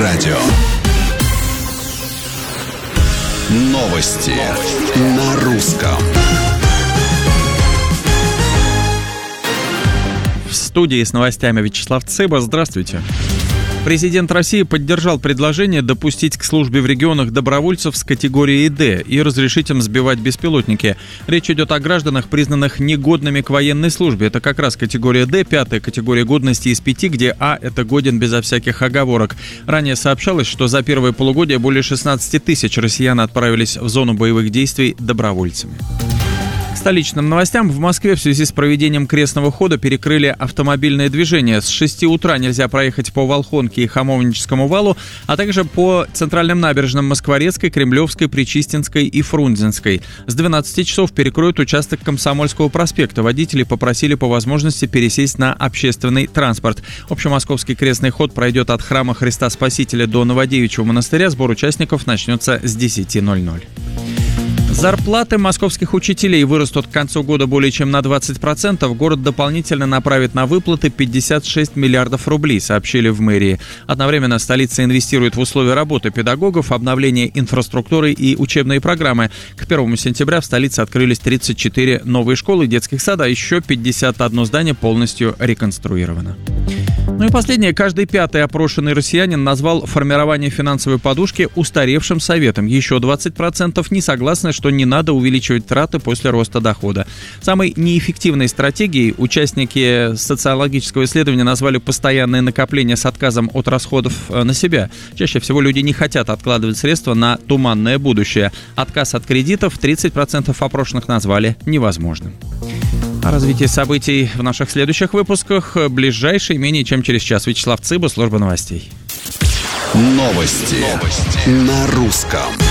радио. Новости на русском. В студии с новостями Вячеслав Цыба. Здравствуйте. Президент России поддержал предложение допустить к службе в регионах добровольцев с категорией «Д» и разрешить им сбивать беспилотники. Речь идет о гражданах, признанных негодными к военной службе. Это как раз категория «Д», пятая категория годности из 5, где «А» — это годен безо всяких оговорок. Ранее сообщалось, что за первое полугодие более 16 тысяч россиян отправились в зону боевых действий добровольцами. К столичным новостям. В Москве в связи с проведением крестного хода перекрыли автомобильное движение. С 6 утра нельзя проехать по Волхонке и Хамовническому валу, а также по центральным набережным Москворецкой, Кремлевской, Причистинской и Фрунзенской. С 12 часов перекроют участок Комсомольского проспекта. Водители попросили по возможности пересесть на общественный транспорт. Общемосковский крестный ход пройдет от храма Христа Спасителя до Новодевичьего монастыря. Сбор участников начнется с 10:00. Зарплаты московских учителей вырастут к концу года более чем на 20%. Город дополнительно направит на выплаты 56 миллиардов рублей, сообщили в мэрии. Одновременно столица инвестирует в условия работы педагогов, обновление инфраструктуры и учебные программы. К 1 сентября в столице открылись 34 новые школы и детских сада, а еще 51 здание полностью реконструировано. Ну и последнее. Каждый пятый опрошенный россиянин назвал формирование финансовой подушки устаревшим советом. Еще 20% не согласны, что не надо увеличивать траты после роста дохода. Самой неэффективной стратегией участники социологического исследования назвали постоянное накопление с отказом от расходов на себя. Чаще всего люди не хотят откладывать средства на туманное будущее. Отказ от кредитов 30% опрошенных назвали невозможным. О развитии событий в наших следующих выпусках. Ближайший менее чем через час. Вячеслав Цыба, служба новостей. Новости на русском.